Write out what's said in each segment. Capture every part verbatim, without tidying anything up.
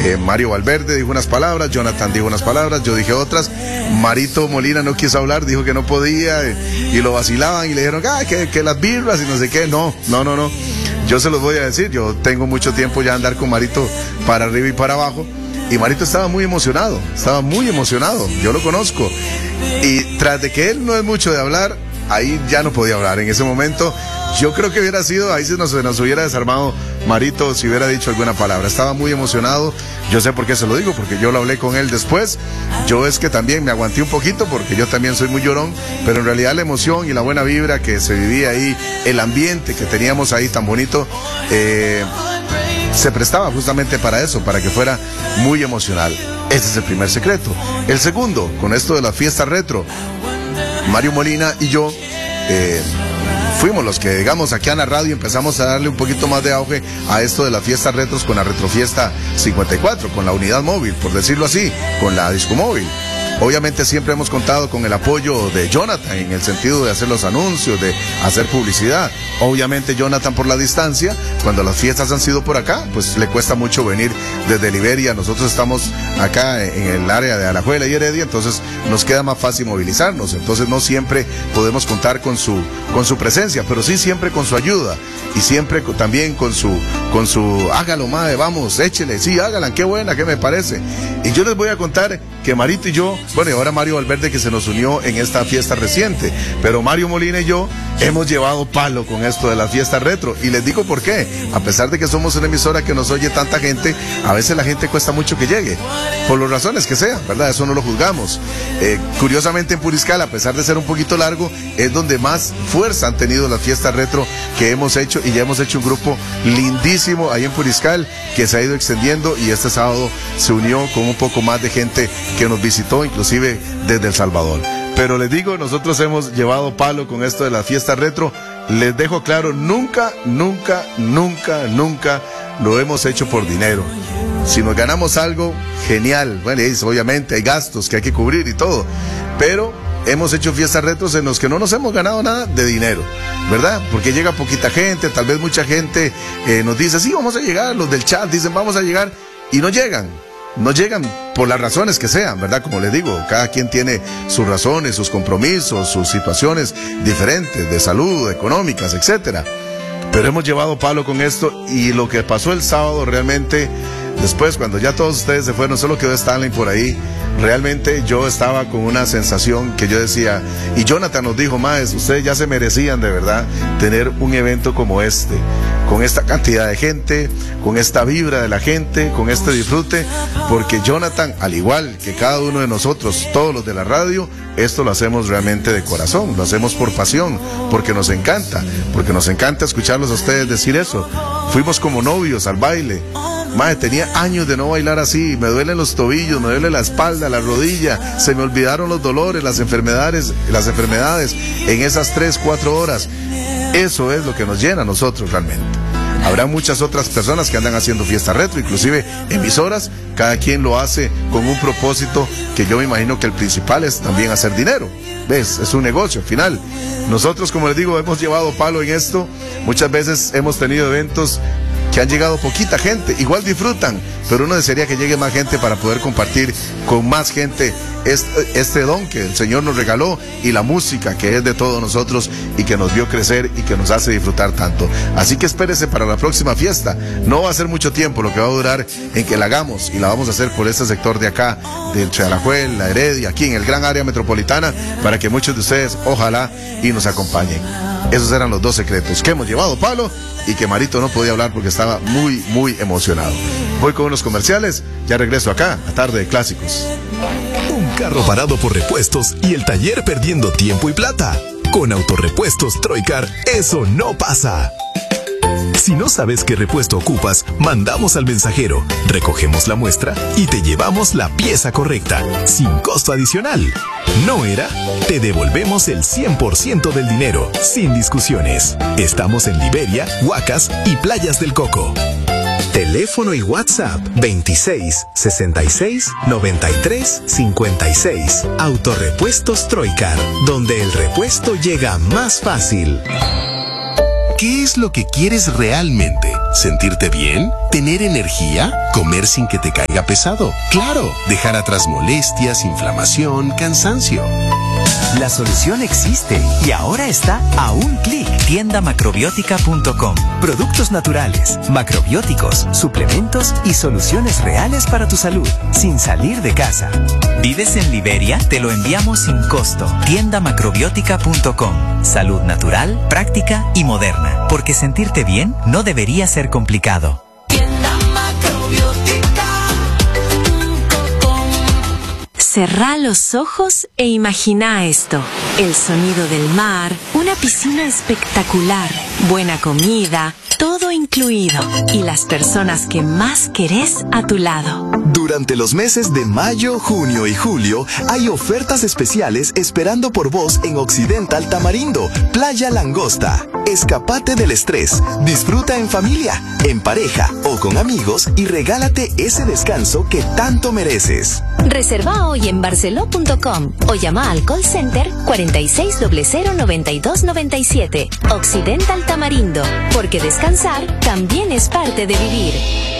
eh, Mario Valverde dijo unas palabras, Jonathan dijo unas palabras, yo dije otras, Marito Molina no quiso hablar, dijo que no podía, eh, y lo vacilaban y le dijeron, ah, que, que las birras y no sé qué. No, no, no, no. Yo se los voy a decir, yo tengo mucho tiempo ya andar con Marito para arriba y para abajo, y Marito estaba muy emocionado, estaba muy emocionado, yo lo conozco, y tras de que él no es mucho de hablar, ahí ya no podía hablar en ese momento. Yo creo que hubiera sido, ahí se nos, se nos hubiera desarmado Marito si hubiera dicho alguna palabra. Estaba muy emocionado, yo sé por qué se lo digo, porque yo lo hablé con él después. Yo es que también me aguanté un poquito, porque yo también soy muy llorón, pero en realidad la emoción y la buena vibra que se vivía ahí, el ambiente que teníamos ahí tan bonito, eh, se prestaba justamente para eso, para que fuera muy emocional. Ese es el primer secreto. El segundo, con esto de la fiesta retro, Mario Molina y yo eh, fuimos los que, digamos, aquí en la radio empezamos a darle un poquito más de auge a esto de las fiestas retros con la Retrofiesta cincuenta y cuatro, con la unidad móvil, por decirlo así, con la disco móvil. Obviamente siempre hemos contado con el apoyo de Jonathan en el sentido de hacer los anuncios, de hacer publicidad. Obviamente Jonathan por la distancia, cuando las fiestas han sido por acá, pues le cuesta mucho venir desde Liberia. Nosotros estamos acá en el área de Alajuela y Heredia, entonces nos queda más fácil movilizarnos. Entonces no siempre podemos contar con su, con su presencia, pero sí siempre con su ayuda y siempre también con su, con su hágalo, mae, vamos, échele, sí, hágala, qué buena, qué me parece. Y yo les voy a contar que Marito y yo, bueno, y ahora Mario Valverde que se nos unió en esta fiesta reciente, pero Mario Molina y yo hemos llevado palo con esto de la fiesta retro, y les digo por qué. A pesar de que somos una emisora que nos oye tanta gente, a veces la gente cuesta mucho que llegue, por las razones que sean, ¿verdad? Eso no lo juzgamos. Eh, curiosamente en Puriscal, a pesar de ser un poquito largo, es donde más fuerza han tenido las fiestas retro que hemos hecho, y ya hemos hecho un grupo lindísimo ahí en Puriscal, que se ha ido extendiendo, y este sábado se unió con un poco más de gente que nos visitó, inclusive desde El Salvador. Pero les digo, nosotros hemos llevado palo con esto de la fiesta retro. Les dejo claro, nunca, nunca, nunca, nunca lo hemos hecho por dinero. Si nos ganamos algo, genial. Bueno, es, obviamente hay gastos que hay que cubrir y todo, pero hemos hecho fiestas retros en los que no nos hemos ganado nada de dinero, ¿verdad? Porque llega poquita gente, tal vez mucha gente eh, nos dice, sí, vamos a llegar, los del chat dicen, vamos a llegar, y no llegan. No llegan por las razones que sean, ¿verdad? Como les digo, cada quien tiene sus razones, sus compromisos, sus situaciones diferentes de salud, económicas, etcétera. Pero hemos llevado palo con esto, y lo que pasó el sábado realmente, después cuando ya todos ustedes se fueron, solo quedó Stanley por ahí, realmente yo estaba con una sensación que yo decía, y Jonathan nos dijo, maes, ustedes ya se merecían de verdad tener un evento como este, con esta cantidad de gente, con esta vibra de la gente, con este disfrute, porque Jonathan, al igual que cada uno de nosotros, todos los de la radio, esto lo hacemos realmente de corazón, lo hacemos por pasión, porque nos encanta, porque nos encanta escucharlos a ustedes decir eso. Fuimos como novios al baile. Madre, tenía años de no bailar así, me duelen los tobillos, me duele la espalda, la rodilla, se me olvidaron los dolores, las enfermedades, las enfermedades en esas tres, cuatro horas. Eso es lo que nos llena a nosotros realmente. Habrá muchas otras personas que andan haciendo fiesta retro, inclusive emisoras, cada quien lo hace con un propósito que yo me imagino que el principal es también hacer dinero. ¿Ves? Es un negocio al final. Nosotros, como les digo, hemos llevado palo en esto, muchas veces hemos tenido eventos que han llegado poquita gente, igual disfrutan, pero uno desearía que llegue más gente para poder compartir con más gente este, este don que el Señor nos regaló, y la música que es de todos nosotros y que nos vio crecer y que nos hace disfrutar tanto. Así que espérese para la próxima fiesta. No va a ser mucho tiempo lo que va a durar en que la hagamos, y la vamos a hacer por este sector de acá, de entre Alajuela, la Heredia, aquí en el gran área metropolitana, para que muchos de ustedes ojalá y nos acompañen. Esos eran los dos secretos, que hemos llevado palo y que Marito no podía hablar porque estaba muy, muy emocionado. Voy con unos comerciales, ya regreso acá a Tarde de Clásicos. Un carro parado por repuestos y el taller perdiendo tiempo y plata. Con Autorepuestos Troicar, eso no pasa. Si no sabes qué repuesto ocupas, mandamos al mensajero, recogemos la muestra y te llevamos la pieza correcta, sin costo adicional. ¿No era? Te devolvemos el cien por ciento del dinero, sin discusiones. Estamos en Liberia, Huacas y Playas del Coco. Teléfono y WhatsApp veintiséis, sesenta y seis, noventa y tres, cincuenta y seis. Autorepuestos Troicar, donde el repuesto llega más fácil. ¿Qué es lo que quieres realmente? ¿Sentirte bien? ¿Tener energía? ¿Comer sin que te caiga pesado? Claro, dejar atrás molestias, inflamación, cansancio. La solución existe y ahora está a un clic. tienda macrobiótica punto com. Productos naturales, macrobióticos, suplementos y soluciones reales para tu salud, sin salir de casa. ¿Vives en Liberia? Te lo enviamos sin costo. tienda macrobiótica punto com. Salud natural, práctica y moderna. Porque sentirte bien no debería ser complicado. Tienda macrobiótica punto com. Cerrá los ojos e imagina esto. El sonido del mar, una piscina espectacular, buena comida, todo incluido. Y las personas que más querés a tu lado. Durante los meses de mayo, junio y julio, hay ofertas especiales esperando por vos en Occidental Tamarindo, Playa Langosta. Escapate del estrés, disfruta en familia, en pareja o con amigos y regálate ese descanso que tanto mereces. Reserva hoy en barceló punto com o llama al call center cuarenta y seis cero cero noventa y dos noventa y siete. Occidental Tamarindo, porque descansar también es parte de vivir.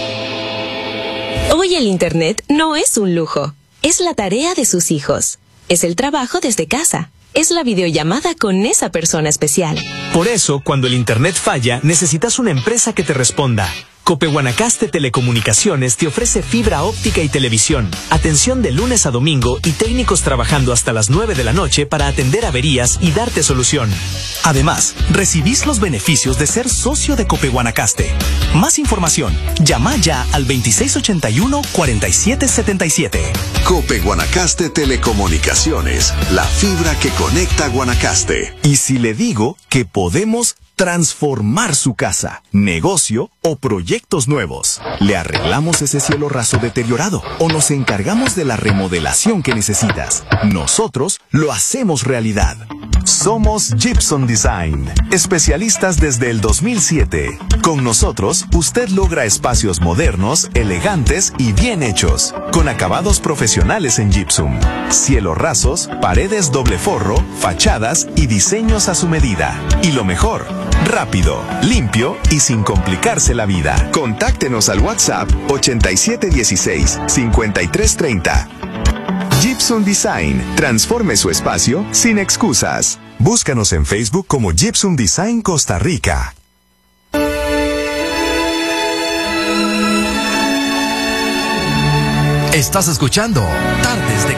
Hoy el Internet no es un lujo, es la tarea de sus hijos, es el trabajo desde casa, es la videollamada con esa persona especial. Por eso, cuando el Internet falla, necesitas una empresa que te responda. Cope Guanacaste Telecomunicaciones te ofrece fibra óptica y televisión, atención de lunes a domingo y técnicos trabajando hasta las nueve de la noche para atender averías y darte solución. Además, recibís los beneficios de ser socio de Cope Guanacaste. Más información, llama ya al veintiséis ochenta y uno cuarenta y siete setenta y siete. Cope Guanacaste Telecomunicaciones, la fibra que conecta Guanacaste. Y si le digo que podemos transformar su casa, negocio o proyectos nuevos. Le arreglamos ese cielo raso deteriorado o nos encargamos de la remodelación que necesitas. Nosotros lo hacemos realidad. Somos Gypsum Design, especialistas desde el dos mil siete. Con nosotros, usted logra espacios modernos, elegantes y bien hechos, con acabados profesionales en gypsum. Cielos rasos, paredes doble forro, fachadas y diseños a su medida. Y lo mejor, rápido, limpio y sin complicarse la vida. Contáctenos al WhatsApp ochenta y siete dieciséis cincuenta y tres treinta. Gypsum Design. Transforme su espacio sin excusas. Búscanos en Facebook como Gypsum Design Costa Rica. Estás escuchando Tardes de